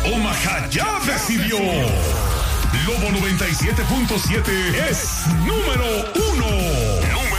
Omaha ya decidió. Lobo 97.7 es número 1.